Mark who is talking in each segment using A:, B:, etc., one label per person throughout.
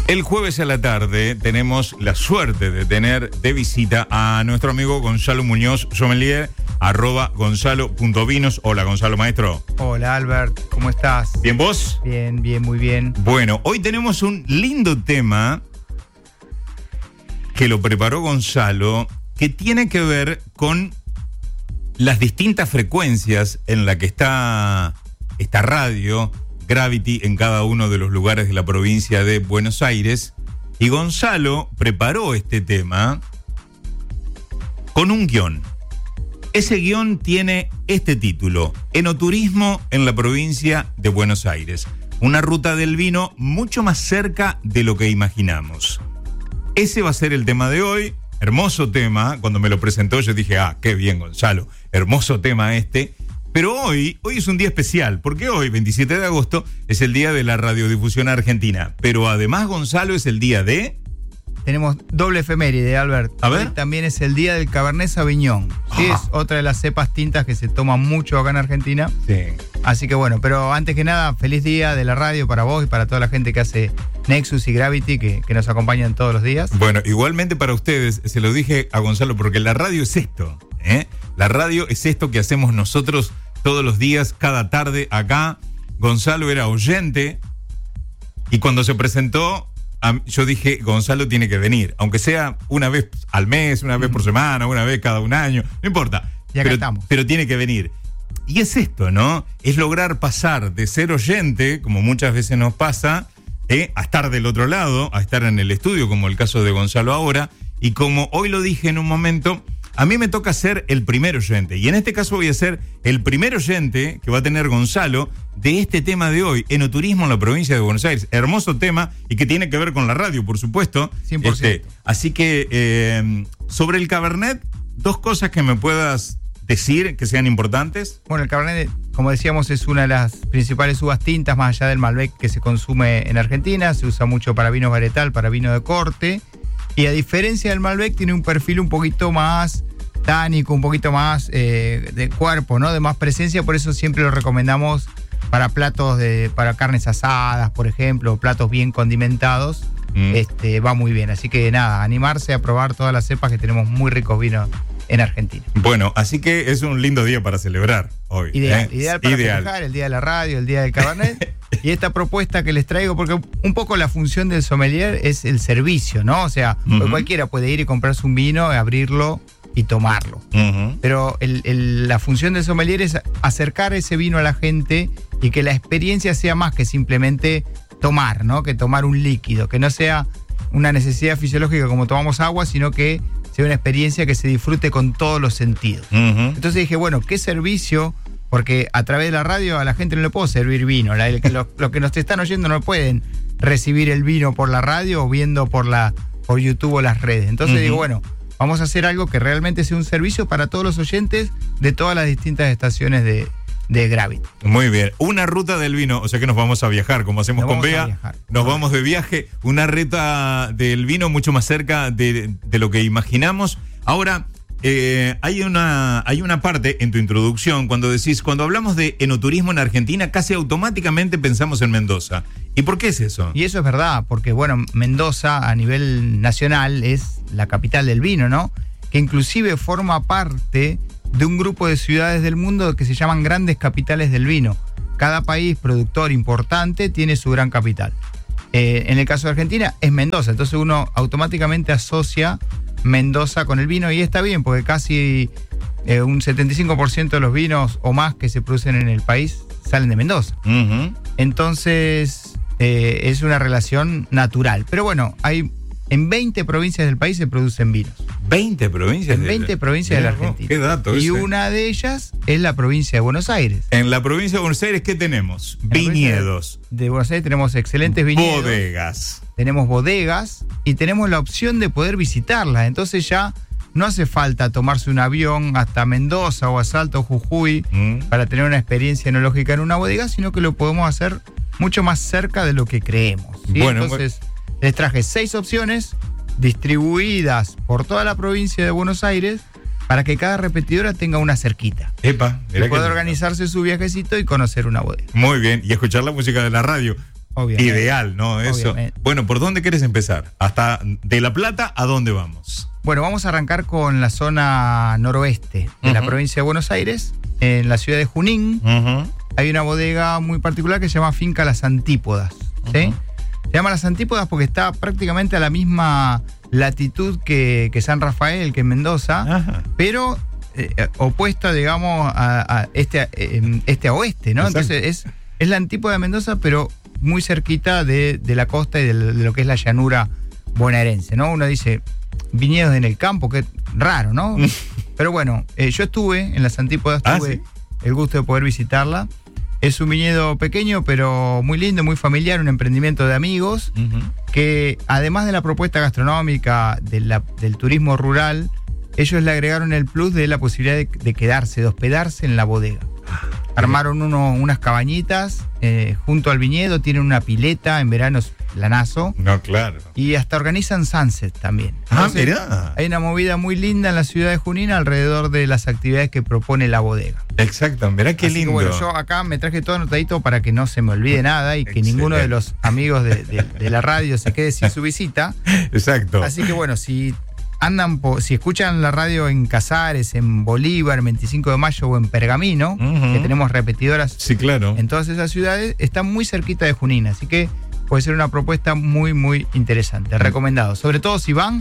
A: El jueves a la tarde tenemos la suerte de tener de visita a nuestro amigo Gonzalo Muñoz, sommelier, @gonzalo.vinos. Hola, Gonzalo, maestro.
B: Hola, Albert, ¿cómo estás?
A: ¿Bien vos?
B: Bien, muy bien.
A: Bueno, hoy tenemos un lindo tema que lo preparó Gonzalo, que tiene que ver con las distintas frecuencias en la que está esta radio Gravity en cada uno de los lugares de la provincia de Buenos Aires. Y Gonzalo preparó este tema con un guión. Ese guión tiene este título: Enoturismo en la provincia de Buenos Aires. Una ruta del vino mucho más cerca de lo que imaginamos. Ese va a ser el tema de hoy. Hermoso tema. Cuando me lo presentó yo dije, qué bien, Gonzalo. Hermoso tema este. Pero hoy es un día especial, porque hoy, 27 de agosto, es el día de la radiodifusión argentina. Pero además, Gonzalo, es el día de...
B: Tenemos doble efeméride, Albert.
A: A ver.
B: Hoy también es el día del Cabernet Sauvignon. Sí, es otra de las cepas tintas que se toma mucho acá en Argentina.
A: Sí.
B: Así que bueno, pero antes que nada, feliz día de la radio para vos y para toda la gente que hace Nexus y Gravity, que nos acompañan todos los días.
A: Bueno, igualmente para ustedes, se lo dije a Gonzalo, porque la radio es esto, ¿eh? La radio es esto que hacemos nosotros todos los días, cada tarde acá. Gonzalo era oyente y cuando se presentó, yo dije, Gonzalo tiene que venir, aunque sea una vez al mes, una vez por semana, una vez cada un año, no importa.
B: Y acá estamos.
A: Pero tiene que venir. Y es esto, ¿no? Es lograr pasar de ser oyente, como muchas veces nos pasa, a estar del otro lado, a estar en el estudio, como el caso de Gonzalo ahora. Y como hoy lo dije en un momento, a mí me toca ser el primer oyente. Y en este caso voy a ser el primer oyente que va a tener Gonzalo de este tema de hoy, enoturismo en la provincia de Buenos Aires. Hermoso tema y que tiene que ver con la radio, por supuesto.
B: 100%.
A: Así que, sobre el Cabernet, dos cosas que me puedas decir que sean importantes.
B: Bueno, el Cabernet, como decíamos, es una de las principales uvas tintas, más allá del Malbec, que se consume en Argentina. Se usa mucho para vino varietal, para vino de corte. Y a diferencia del Malbec, tiene un perfil un poquito más tánico, un poquito más de cuerpo, ¿no? De más presencia. Por eso siempre lo recomendamos para platos para carnes asadas, por ejemplo, platos bien condimentados. Va muy bien. Así que nada, animarse a probar todas las cepas, que tenemos muy ricos vinos en Argentina.
A: Bueno, así que es un lindo día para celebrar hoy.
B: Ideal para festejar el día de la radio, el día del Cabernet. Y esta propuesta que les traigo, porque un poco la función del sommelier es el servicio, ¿no? O sea, cualquiera puede ir y comprarse un vino, abrirlo y tomarlo. Pero la función del sommelier es acercar ese vino a la gente y que la experiencia sea más que simplemente tomar, ¿no? Que tomar un líquido, que no sea una necesidad fisiológica como tomamos agua, sino que sea una experiencia que se disfrute con todos los sentidos. Entonces dije, bueno, ¿qué servicio? Porque a través de la radio a la gente no le puedo servir vino. Los que nos están oyendo no pueden recibir el vino por la radio o viendo por YouTube o las redes. Entonces digo, bueno, vamos a hacer algo que realmente sea un servicio para todos los oyentes de todas las distintas estaciones de Gravity.
A: Muy bien. Una ruta del vino, o sea que nos vamos a viajar, como hacemos con Bea. Nos vamos de viaje. Una ruta del vino mucho más cerca de lo que imaginamos. Ahora, hay una parte en tu introducción cuando hablamos de enoturismo en Argentina, casi automáticamente pensamos en Mendoza. ¿Y por qué es eso?
B: Y eso es verdad, porque bueno, Mendoza a nivel nacional es la capital del vino, ¿no? Que inclusive forma parte de un grupo de ciudades del mundo que se llaman grandes capitales del vino. Cada país productor importante tiene su gran capital. En el caso de Argentina es Mendoza, entonces uno automáticamente asocia Mendoza con el vino, y está bien, porque casi un 75% de los vinos o más que se producen en el país salen de Mendoza. Entonces es una relación natural. Pero bueno, en 20 provincias del país se producen vinos.
A: ¿20 provincias?
B: En 20 provincias de la Argentina.
A: ¿Qué dato
B: y
A: ese?
B: Una de ellas es la provincia de Buenos Aires.
A: En la provincia de Buenos Aires, ¿qué tenemos? Viñedos.
B: De Buenos Aires tenemos excelentes viñedos.
A: Bodegas.
B: Tenemos bodegas y tenemos la opción de poder visitarlas. Entonces ya no hace falta tomarse un avión hasta Mendoza o a Salto, Jujuy, para tener una experiencia enológica en una bodega, sino que lo podemos hacer mucho más cerca de lo que creemos, ¿sí?
A: Bueno,
B: entonces les traje 6 opciones distribuidas por toda la provincia de Buenos Aires para que cada repetidora tenga una cerquita.
A: Epa,
B: y pueda organizarse su viajecito y conocer una bodega.
A: Muy bien, y escuchar la música de la radio.
B: Obviamente.
A: Ideal, ¿no? Eso.
B: Obviamente.
A: Bueno, ¿por dónde quieres empezar? Hasta de La Plata, ¿a dónde vamos?
B: Bueno, vamos a arrancar con la zona noroeste de la provincia de Buenos Aires, en la ciudad de Junín. Hay una bodega muy particular que se llama Finca Las Antípodas, ¿sí? Se llama Las Antípodas porque está prácticamente a la misma latitud que San Rafael, que en Mendoza, pero opuesta, digamos, a este a oeste, ¿no?
A: Exacto.
B: Entonces es la antípoda de Mendoza, pero muy cerquita de la costa y de lo que es la llanura bonaerense, ¿no? Uno dice, viñedos en el campo, qué raro, ¿no? Pero bueno, yo estuve en Las Antípodas, tuve el gusto de poder visitarla. Es un viñedo pequeño, pero muy lindo, muy familiar, un emprendimiento de amigos, que además de la propuesta gastronómica del turismo rural, ellos le agregaron el plus de la posibilidad de quedarse, de hospedarse en la bodega. Armaron unas cabañitas junto al viñedo, tienen una pileta, en verano es planazo.
A: No, claro.
B: Y hasta organizan sunset también. Entonces,
A: mirá.
B: hay una movida muy linda en la ciudad de Junín alrededor de las actividades que propone la bodega.
A: Exacto, mirá qué
B: Así
A: lindo.
B: que bueno, yo acá me traje todo anotadito para que no se me olvide nada y que ninguno de los amigos de la radio se quede sin su visita.
A: Exacto.
B: Así que bueno, si escuchan la radio en Casares, en Bolívar, 25 de Mayo o en Pergamino, que tenemos repetidoras
A: claro.
B: en todas esas ciudades, está muy cerquita de Junín, así que puede ser una propuesta muy, muy interesante. Recomendado. Sobre todo si van,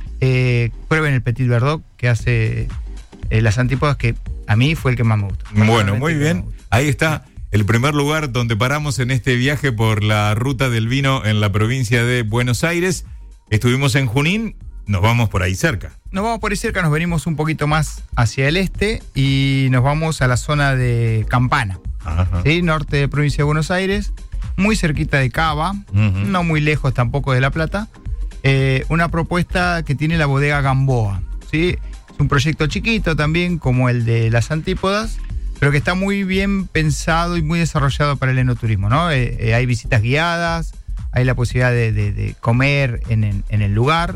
B: prueben el Petit Verdot que hace Las Antípodas, que a mí fue el que más me gustó.
A: Bueno, muy bien. Ahí está el primer lugar donde paramos en este viaje por la ruta del vino en la provincia de Buenos Aires. Estuvimos en Junín, nos vamos por ahí cerca.
B: Nos vamos por ahí cerca, nos venimos un poquito más hacia el este y nos vamos a la zona de Campana, ¿sí? Norte de provincia de Buenos Aires, muy cerquita de Cava, no muy lejos tampoco de La Plata. Una propuesta que tiene la bodega Gamboa, ¿sí? Es un proyecto chiquito también, como el de Las Antípodas, pero que está muy bien pensado y muy desarrollado para el enoturismo, ¿no? Hay visitas guiadas, hay la posibilidad de comer en el lugar,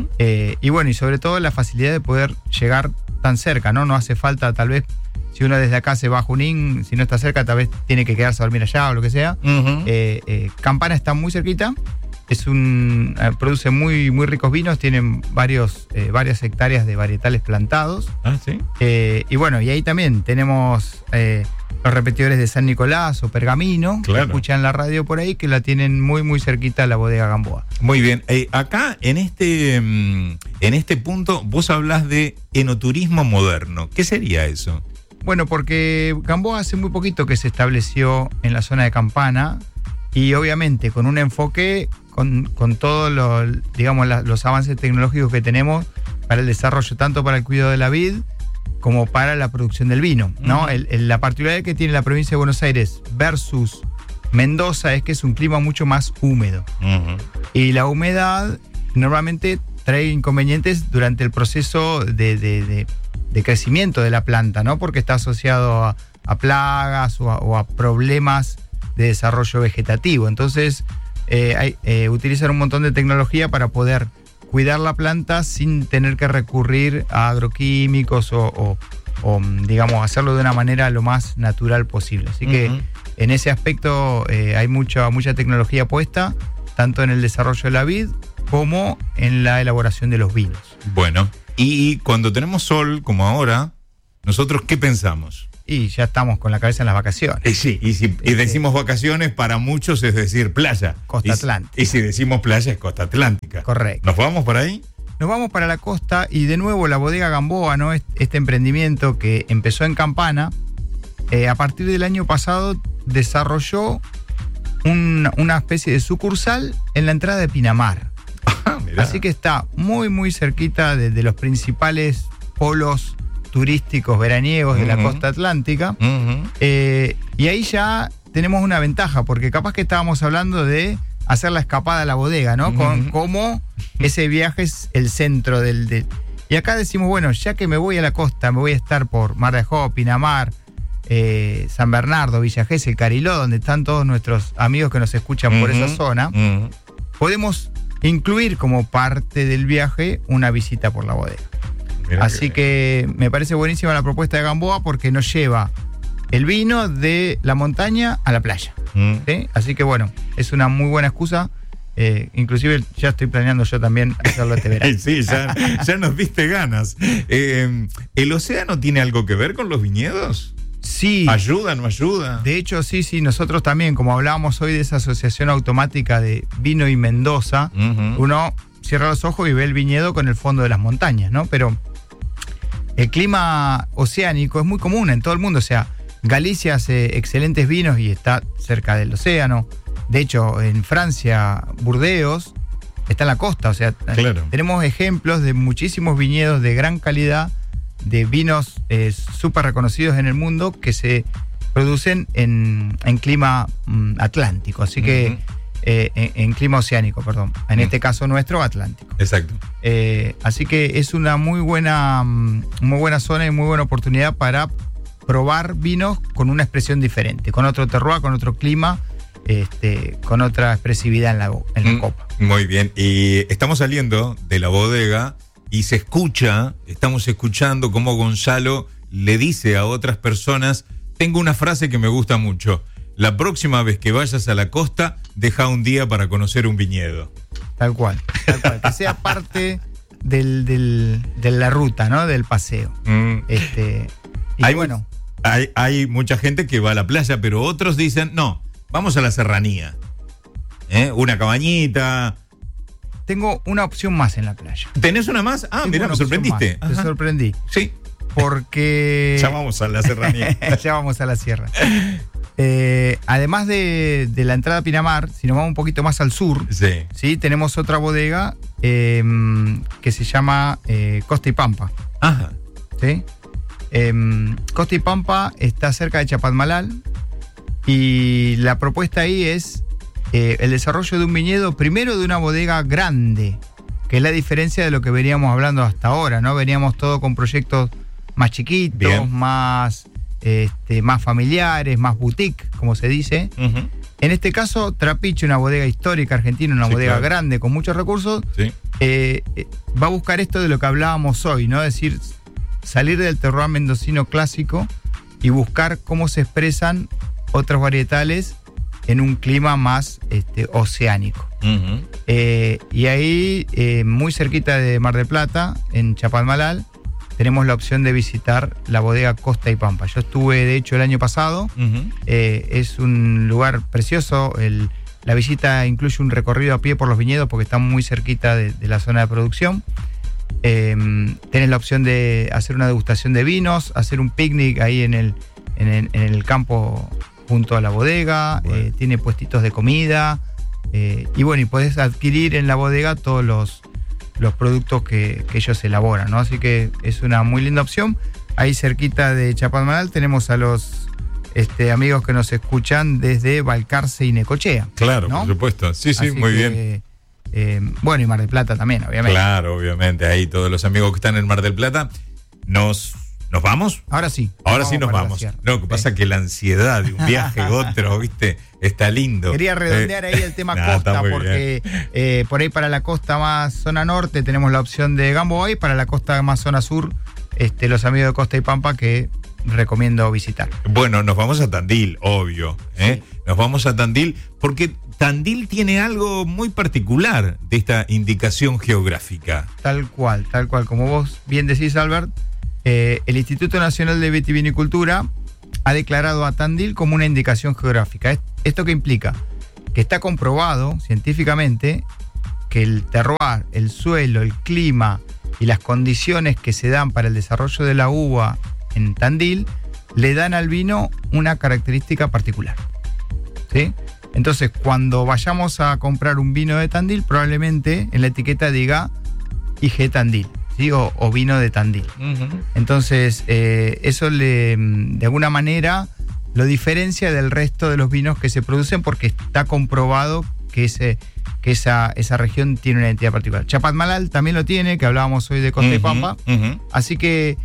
B: y bueno, y sobre todo la facilidad de poder llegar tan cerca, ¿no? No hace falta, tal vez, si uno desde acá se va a Junín, si no está cerca, tal vez tiene que quedarse a dormir allá o lo que sea. Campana está muy cerquita, produce muy, muy ricos vinos, tienen varias hectáreas de varietales plantados.
A: ¿Sí?
B: Y bueno, y ahí también tenemos los repetidores de San Nicolás o Pergamino, que escuchan la radio por ahí, que la tienen muy, muy cerquita la bodega Gamboa.
A: Muy bien. Acá, en este punto, vos hablás de enoturismo moderno. ¿Qué sería eso?
B: Bueno, porque Gamboa hace muy poquito que se estableció en la zona de Campana y obviamente con un enfoque con todos los avances tecnológicos que tenemos para el desarrollo, tanto para el cuidado de la vid como para la producción del vino, ¿no? La particularidad que tiene la provincia de Buenos Aires versus Mendoza es que es un clima mucho más húmedo. Y la humedad normalmente trae inconvenientes durante el proceso de crecimiento de la planta, ¿no? Porque está asociado a plagas o a problemas de desarrollo vegetativo. Entonces, utilizan un montón de tecnología para poder cuidar la planta sin tener que recurrir a agroquímicos o digamos, hacerlo de una manera lo más natural posible. Así que en ese aspecto hay mucha tecnología puesta, tanto en el desarrollo de la vid como en la elaboración de los vinos.
A: Bueno, y cuando tenemos sol, como ahora, ¿nosotros qué pensamos?
B: Y ya estamos con la cabeza en las vacaciones.
A: Sí, y decimos vacaciones, para muchos es decir playa.
B: Costa Atlántica.
A: Y si decimos playa, es Costa Atlántica.
B: Correcto.
A: ¿Nos vamos por ahí?
B: Nos vamos para la costa y de nuevo la bodega Gamboa, ¿no? Este emprendimiento que empezó en Campana, a partir del año pasado desarrolló una especie de sucursal en la entrada de Pinamar. Así que está muy, muy cerquita de los principales polos turísticos veraniegos de la costa atlántica. Y ahí ya tenemos una ventaja, porque capaz que estábamos hablando de hacer la escapada a la bodega, ¿no? Con cómo ese viaje es el centro Y acá decimos, bueno, ya que me voy a la costa, me voy a estar por Mar de Ajó, Pinamar, San Bernardo, Villa Gesell, Cariló, donde están todos nuestros amigos que nos escuchan por esa zona, podemos incluir como parte del viaje una visita por la bodega. Así que me parece buenísima la propuesta de Gamboa porque nos lleva el vino de la montaña a la playa. ¿sí? Así que bueno, es una muy buena excusa. Inclusive ya estoy planeando yo también hacerlo este verano.
A: Sí, ya nos diste ganas. ¿El océano tiene algo que ver con los viñedos?
B: Sí.
A: ¿Ayuda, no ayuda?
B: De hecho, sí, nosotros también, como hablábamos hoy de esa asociación automática de Vino y Mendoza, uno cierra los ojos y ve el viñedo con el fondo de las montañas, ¿no? Pero el clima oceánico es muy común en todo el mundo, o sea, Galicia hace excelentes vinos y está cerca del océano. De hecho, en Francia, Burdeos está en la costa, o sea,
A: claro.
B: Tenemos ejemplos de muchísimos viñedos de gran calidad, de vinos súper reconocidos en el mundo que se producen en clima atlántico, así que en clima oceánico, perdón. En este caso nuestro, atlántico.
A: Exacto.
B: Así que es una muy buena zona y muy buena oportunidad para probar vinos con una expresión diferente, con otro terroir, con otro clima, con otra expresividad en la copa.
A: Muy bien, y estamos saliendo de la bodega y estamos escuchando cómo Gonzalo le dice a otras personas, tengo una frase que me gusta mucho: la próxima vez que vayas a la costa, deja un día para conocer un viñedo.
B: Tal cual, que sea parte de la ruta, ¿no? Del paseo.
A: Hay mucha gente que va a la playa, pero otros dicen, no, vamos a la serranía. Una cabañita.
B: Tengo una opción más en la playa.
A: ¿Tenés una más? Ah, mira, me sorprendiste.
B: Te sorprendí.
A: Sí.
B: Porque...
A: Ya vamos a la serranía.
B: Ya vamos a la sierra. Además de la entrada a Pinamar, si nos vamos un poquito más al sur, sí, tenemos otra bodega que se llama Costa y Pampa.
A: Ajá.
B: ¿Sí? Costa y Pampa está cerca de Chapadmalal y la propuesta ahí es el desarrollo de un viñedo, primero de una bodega grande, que es la diferencia de lo que veníamos hablando hasta ahora, ¿no? Veníamos todo con proyectos más chiquitos,
A: bien,
B: más familiares, más boutique, como se dice. En este caso, Trapiche, una bodega histórica argentina, una bodega grande con muchos recursos, va a buscar esto de lo que hablábamos hoy, ¿no? Es decir, salir del terroir mendocino clásico y buscar cómo se expresan otros varietales en un clima más oceánico. Y ahí, muy cerquita de Mar del Plata, en Chapadmalal, tenemos la opción de visitar la bodega Costa y Pampa. Yo estuve, de hecho, el año pasado. Es un lugar precioso. La visita incluye un recorrido a pie por los viñedos porque está muy cerquita de la zona de producción. Tenés la opción de hacer una degustación de vinos, hacer un picnic ahí en el campo junto a la bodega. Bueno. Tiene puestitos de comida. Y podés adquirir en la bodega todos los productos que ellos elaboran, ¿no? Así que es una muy linda opción. Ahí cerquita de Chapadmalal tenemos a los amigos que nos escuchan desde Balcarce y Necochea.
A: Claro,
B: ¿no?
A: por supuesto. Sí,
B: así
A: muy
B: que, bien. Y Mar del Plata también, obviamente.
A: Claro, obviamente. Ahí todos los amigos que están en Mar del Plata. ¿Nos vamos?
B: Ahora sí.
A: Ahora sí nos vamos. No, lo que pasa es que la ansiedad de un viaje otro, ¿viste? Está lindo.
B: Quería redondear ahí el tema costa, porque por ahí para la costa más zona norte tenemos la opción de Gamboa y para la costa más zona sur, los amigos de Costa y Pampa que recomiendo visitar.
A: Bueno, nos vamos a Tandil, obvio. Sí. Nos vamos a Tandil porque Tandil tiene algo muy particular de esta indicación geográfica.
B: Tal cual. Como vos bien decís, Albert, el Instituto Nacional de Vitivinicultura ha declarado a Tandil como una indicación geográfica. ¿Esto qué implica? Que está comprobado científicamente que el terroir, el suelo, el clima y las condiciones que se dan para el desarrollo de la uva en Tandil le dan al vino una característica particular. ¿Sí? Entonces, cuando vayamos a comprar un vino de Tandil, probablemente en la etiqueta diga IG Tandil. ¿Sí? O vino de Tandil. Entonces, eso de alguna manera lo diferencia del resto de los vinos que se producen porque está comprobado que esa región tiene una identidad particular. Chapadmalal también lo tiene, que hablábamos hoy de Costa y Pampa. Así que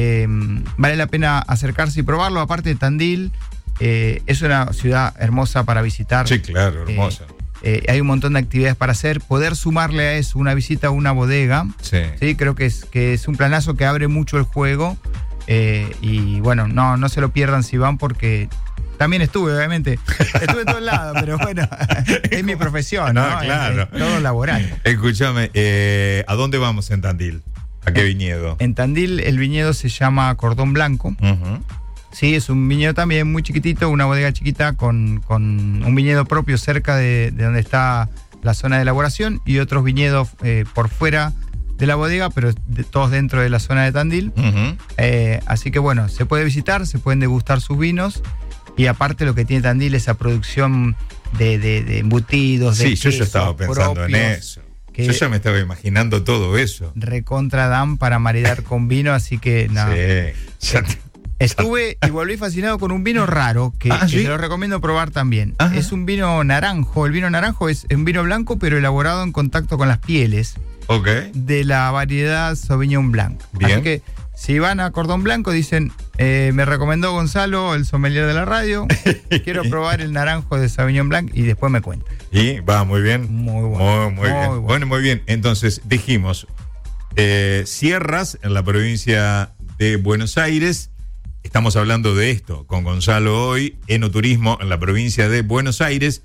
B: vale la pena acercarse y probarlo. Aparte de Tandil, es una ciudad hermosa para visitar.
A: Sí, claro, hermosa.
B: Hay un montón de actividades para hacer. Poder sumarle a eso una visita a una bodega. Sí, creo que es un planazo que abre mucho el juego. Y bueno, no se lo pierdan si van porque también estuve, obviamente. Estuve en todos lados, pero bueno, es mi profesión, ¿no?
A: Claro.
B: Es todo laboral.
A: Escúchame, ¿a dónde vamos en Tandil? ¿A qué viñedo?
B: En Tandil el viñedo se llama Cordón Blanco.
A: Uh-huh.
B: Sí, es un viñedo también muy chiquitito, una bodega chiquita con un viñedo propio cerca de donde está la zona de elaboración y otros viñedos por fuera de la bodega, pero todos dentro de la zona de Tandil.
A: Uh-huh.
B: Así que bueno, se puede visitar, se pueden degustar sus vinos y aparte lo que tiene Tandil es esa producción de embutidos, de
A: sí, yo ya estaba
B: quesos
A: pensando
B: propios,
A: en eso. Yo ya me estaba imaginando todo eso.
B: Recontra dan para maridar con vino, así que no.
A: Sí,
B: Estuve y volví fascinado con un vino raro que
A: ¿sí?
B: se lo recomiendo probar también.
A: Ajá.
B: Es un vino naranjo. El vino naranjo es un vino blanco, pero elaborado en contacto con las pieles de la variedad Sauvignon Blanc.
A: Bien.
B: Así que si van a Cordón Blanco, dicen, me recomendó Gonzalo, el sommelier de la radio, quiero probar el naranjo de Sauvignon Blanc y después me cuentan.
A: Y va muy bien.
B: Muy bueno.
A: Muy bien. Bueno, muy bien. Entonces, dijimos, Sierras, en la provincia de Buenos Aires. Estamos hablando de esto con Gonzalo hoy, Enoturismo en la provincia de Buenos Aires.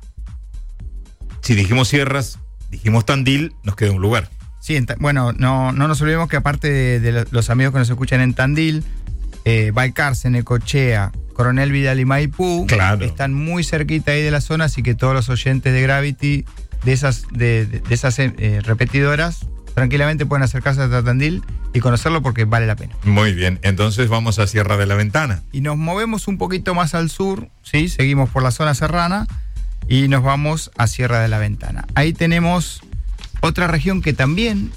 A: Si dijimos Sierras, dijimos Tandil, nos queda un lugar.
B: Sí, bueno, no nos olvidemos que aparte de los amigos que nos escuchan en Tandil, Balcarce, Necochea, Coronel Vidal y Maipú,
A: claro,
B: están muy cerquita ahí de la zona, así que todos los oyentes de Gravity, de esas repetidoras, tranquilamente pueden acercarse a Tandil y conocerlo porque vale la pena.
A: Muy bien, entonces vamos a Sierra de la Ventana.
B: Y nos movemos un poquito más al sur, ¿sí? Seguimos por la zona serrana y nos vamos a Sierra de la Ventana. Ahí tenemos otra región que también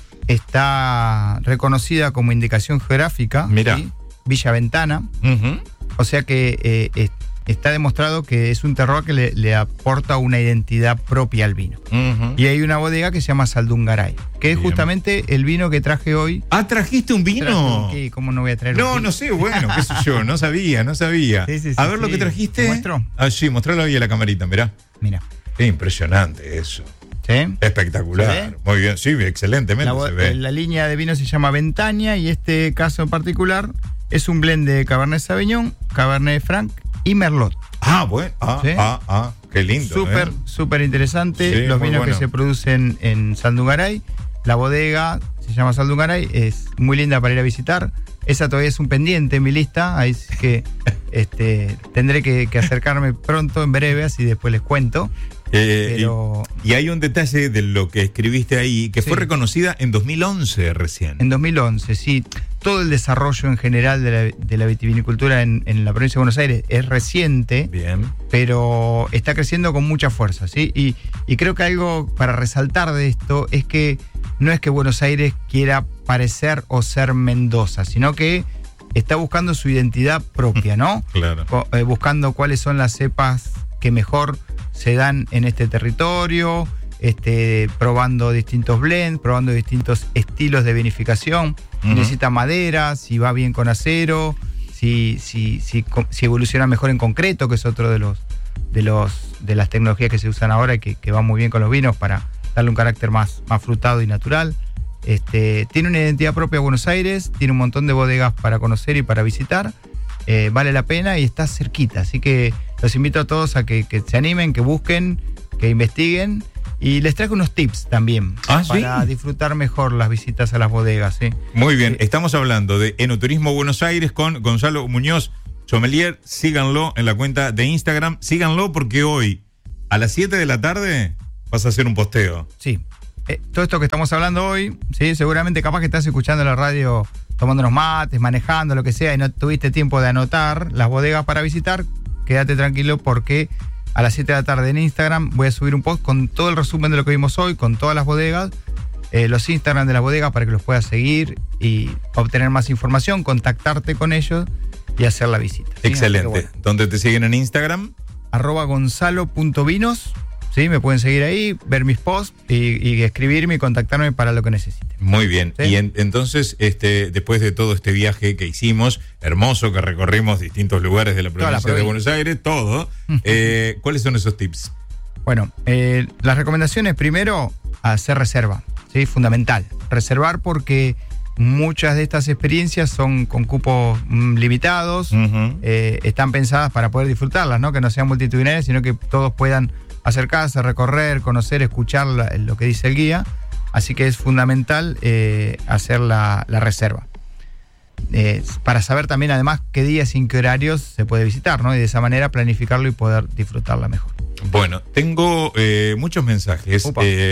B: está reconocida como indicación geográfica.
A: Mira.
B: ¿Sí? Villa Ventana.
A: Uh-huh.
B: O sea que está demostrado que es un terroir que le aporta una identidad propia al vino.
A: Uh-huh.
B: Y hay una bodega que se llama Saldungaray, que es justamente el vino que traje hoy.
A: Ah, ¿trajiste un vino?
B: ¿Cómo no voy a traer un vino?
A: No sé, bueno, qué sé yo, no sabía.
B: Sí,
A: a ver lo que trajiste.
B: ¿Te muestro?
A: Ah, sí, mostralo ahí a la camarita, mirá.
B: Mira.
A: Qué impresionante eso.
B: ¿Sí?
A: Espectacular. Muy bien, sí, excelentemente se ve.
B: La línea de vino se llama Ventania y este caso en particular es un blend de Cabernet Sauvignon, Cabernet Franc y Merlot.
A: Ah, bueno.
B: ¿Sí?
A: Qué lindo.
B: Súper interesante.
A: Sí,
B: los vinos
A: bueno,
B: que se producen en Saldungaray. La bodega se llama Saldungaray, es muy linda para ir a visitar. Esa todavía es un pendiente en mi lista, ahí sí que tendré que acercarme pronto, en breve, así después les cuento. Pero
A: y hay un detalle de lo que escribiste ahí, que fue reconocida en 2011 recién.
B: En 2011, sí. Todo el desarrollo en general de la vitivinicultura en la provincia de Buenos Aires es reciente,
A: bien,
B: pero está creciendo con mucha fuerza, ¿sí? Y creo que algo para resaltar de esto es que no es que Buenos Aires quiera parecer o ser Mendoza, sino que está buscando su identidad propia, ¿no?
A: Claro.
B: Buscando cuáles son las cepas que mejor se dan en este territorio, probando distintos blends, probando distintos estilos de vinificación. Uh-huh. Necesita madera, si va bien con acero, si evoluciona mejor en concreto, que es otro de las tecnologías que se usan ahora y que va muy bien con los vinos para darle un carácter más frutado y natural. Tiene una identidad propia Buenos Aires, tiene un montón de bodegas para conocer y para visitar. Vale la pena y está cerquita, así que los invito a todos a que se animen, que busquen, que investiguen y les traigo unos tips también para disfrutar mejor las visitas a las bodegas. ¿Sí?
A: Muy bien, estamos hablando de Enoturismo Buenos Aires con Gonzalo Muñoz, sommelier. Síganlo en la cuenta de Instagram, síganlo porque hoy a las 7 de la tarde vas a hacer un posteo.
B: Sí, todo esto que estamos hablando hoy, ¿sí? Seguramente capaz que estás escuchando la radio tomando unos mates, manejando, lo que sea, y no tuviste tiempo de anotar las bodegas para visitar. Quédate tranquilo porque a las 7 de la tarde en Instagram voy a subir un post con todo el resumen de lo que vimos hoy, con todas las bodegas, los Instagram de las bodegas para que los puedas seguir y obtener más información, contactarte con ellos y hacer la visita. ¿Sí?
A: Excelente. Bueno. ¿Dónde te siguen en Instagram?
B: @gonzalo.vinos. Sí, me pueden seguir ahí, ver mis posts y escribirme y contactarme para lo que necesiten.
A: Muy bien.
B: ¿Sí?
A: Y entonces, después de todo este viaje que hicimos, hermoso, que recorrimos distintos lugares de la provincia de Buenos Aires, todo, ¿cuáles son esos tips?
B: Bueno, las recomendaciones, primero, hacer reserva, ¿sí? Fundamental. Reservar porque muchas de estas experiencias son con cupos limitados, están pensadas para poder disfrutarlas, ¿no? Que no sean multitudinarias, sino que todos puedan acercarse, recorrer, conocer, escuchar lo que dice el guía. Así que es fundamental hacer la reserva. Para saber también, además, qué días y en qué horarios se puede visitar, ¿no? Y de esa manera planificarlo y poder disfrutarla mejor.
A: Bueno, tengo muchos mensajes.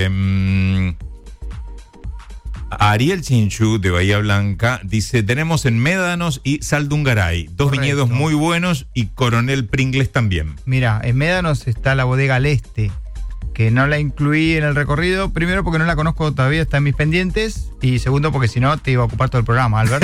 A: Ariel Chinchu, de Bahía Blanca, dice: tenemos en Médanos y Saldungaray 2
B: Correcto.
A: viñedos muy buenos y Coronel Pringles también.
B: Mira, en Médanos está la bodega al este, que no la incluí en el recorrido, primero porque no la conozco todavía, está en mis pendientes, y segundo porque si no te iba a ocupar todo el programa, Albert.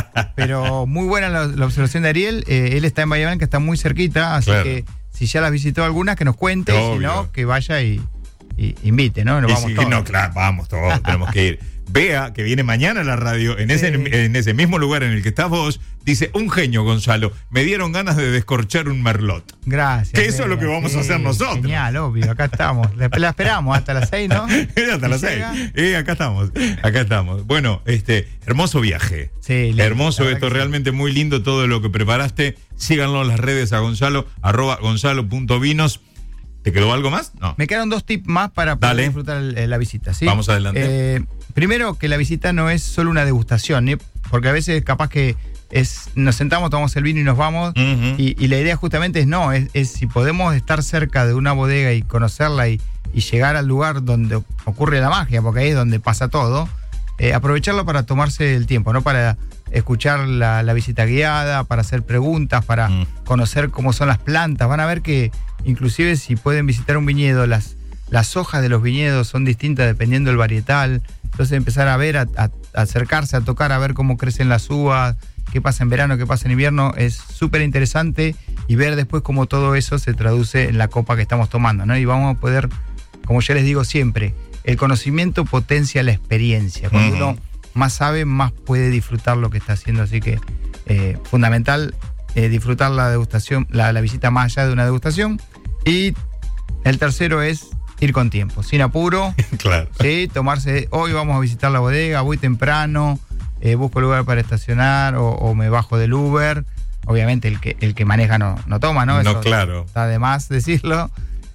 B: Pero muy buena la observación de Ariel. Él está en Bahía Blanca, está muy cerquita, así
A: claro.
B: que si ya las visitó algunas, que nos cuente, si no, que vaya y invite, ¿no? Nos vamos todos.
A: No, claro, vamos todos, tenemos que ir. Vea que viene mañana a la radio, en ese mismo lugar en el que estás vos, dice: un genio, Gonzalo, me dieron ganas de descorchar un merlot.
B: Gracias.
A: Que eso es lo que vamos a hacer nosotros.
B: Genial, obvio, acá estamos. La esperamos hasta las 6, ¿no?
A: Hasta las 6. Acá estamos. Bueno, hermoso viaje.
B: Sí,
A: hermoso esto, realmente muy lindo todo lo que preparaste. Síganlo en las redes a Gonzalo, @gonzalo.vinos. ¿Te quedó algo más? No.
B: Me quedaron 2 tips más para poder disfrutar la visita, ¿sí?
A: Vamos adelante.
B: Primero, que la visita no es solo una degustación, ¿sí? Porque a veces capaz que nos sentamos, tomamos el vino y nos vamos, y la idea justamente es si podemos estar cerca de una bodega y conocerla y llegar al lugar donde ocurre la magia, porque ahí es donde pasa todo, aprovecharlo para tomarse el tiempo, ¿no? Para escuchar la visita guiada, para hacer preguntas, para conocer cómo son las plantas. Van a ver que inclusive si pueden visitar un viñedo, las hojas de los viñedos son distintas dependiendo del varietal. Entonces empezar a ver, a acercarse, a tocar, a ver cómo crecen las uvas, qué pasa en verano, qué pasa en invierno, es súper interesante, y ver después cómo todo eso se traduce en la copa que estamos tomando, ¿no? Y vamos a poder, como yo les digo siempre, el conocimiento potencia la experiencia. Cuando uno más sabe, más puede disfrutar lo que está haciendo. Así que fundamental disfrutar la degustación, la visita más allá de una degustación. Y el tercero es ir con tiempo, sin apuro.
A: Claro.
B: ¿Sí? Tomarse, hoy vamos a visitar la bodega, voy temprano, busco lugar para estacionar o me bajo del Uber. Obviamente el que maneja no toma, ¿no?
A: No,
B: eso
A: claro.
B: Está de más decirlo.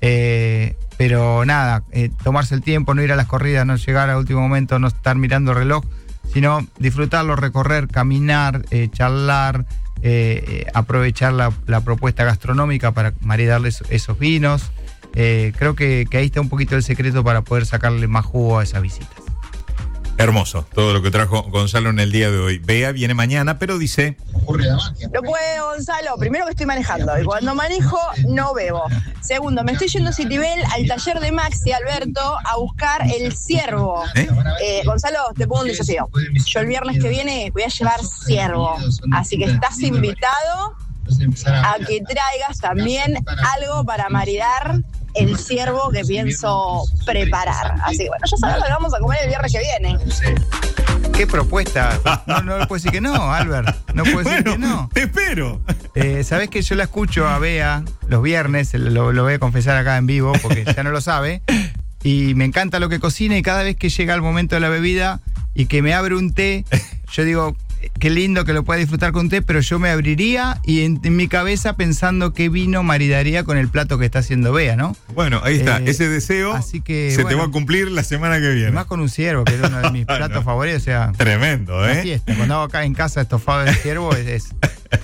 B: Pero nada, tomarse el tiempo, no ir a las corridas, no llegar al último momento, no estar mirando el reloj, sino disfrutarlo, recorrer, caminar, charlar, aprovechar la propuesta gastronómica para maridarles esos vinos. Creo que ahí está un poquito el secreto para poder sacarle más jugo a esas visitas.
A: Hermoso todo lo que trajo Gonzalo en el día de hoy. Bea viene mañana, pero dice:
C: no puede, Gonzalo. Primero que estoy manejando, y cuando manejo no bebo. Segundo, me estoy yendo a Citibel al taller de Maxi Alberto a buscar el ciervo. Gonzalo, te pongo un desafío. Yo el viernes que viene voy a llevar ciervo, así que estás invitado a que traigas también algo para maridar el ciervo que pienso preparar. Así que bueno, ya sabes lo que vamos a comer el viernes que viene.
B: ¿Qué propuesta? No le puedo decir que no, Albert. No puedo decir que no.
A: Te espero.
B: Sabés que yo la escucho a Bea los viernes, lo voy a confesar acá en vivo porque ya no lo sabe. Y me encanta lo que cocina, y cada vez que llega el momento de la bebida y que me abre un té, yo digo: qué lindo que lo pueda disfrutar con té, pero yo me abriría y en mi cabeza pensando qué vino maridaría con el plato que está haciendo Bea, ¿no?
A: Bueno, ahí está, ese deseo
B: así que,
A: te va a cumplir la semana que viene.
B: Más con un ciervo, que es uno de mis platos favoritos, o sea...
A: Tremendo, ¿eh?
B: Fiesta. Cuando hago acá en casa estofado de ciervo es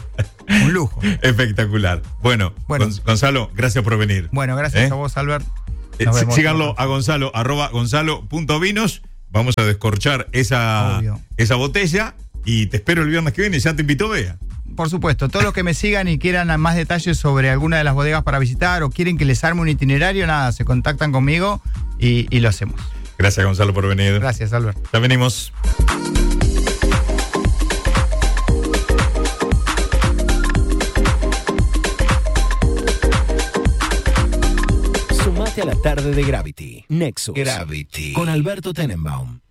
B: un lujo.
A: Espectacular. Bueno. Gonzalo, gracias por venir.
B: Bueno, gracias a vos, Albert.
A: Síganlo a Gonzalo, @gonzalo.vinos. Vamos a descorchar esa botella. Y te espero el viernes que viene. Ya te invitó Bea.
B: Por supuesto, todos los que me sigan y quieran más detalles sobre alguna de las bodegas para visitar o quieren que les arme un itinerario, nada, se contactan conmigo y lo hacemos.
A: Gracias, Gonzalo, por venir.
B: Gracias, Albert.
A: Ya venimos.
D: Sumate a la tarde de Gravity. Nexus. Gravity. Con Alberto Tenenbaum.